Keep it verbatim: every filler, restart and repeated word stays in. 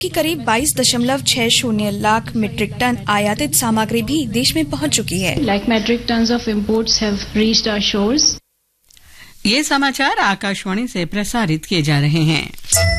की करीब बाईस दशमलव छह शून्य लाख मीट्रिक टन आयातित सामग्री भी देश में पहुंच चुकी है। Like metric tons of imports have reached our shores. ये समाचार आकाशवाणी से प्रसारित किए जा रहे हैं।